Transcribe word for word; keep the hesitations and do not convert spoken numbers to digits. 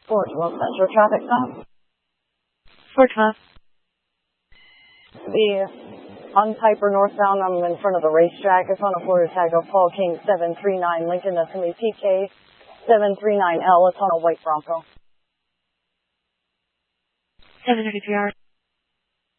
Fort Worth Central traffic stop. Fort Worth. The on Piper northbound, I'm in front of the racetrack. It's on a Florida tag of Paul King seven three nine Lincoln. That's going to be P K seven three nine L. It's on a white Bronco. seven thirty-three hours.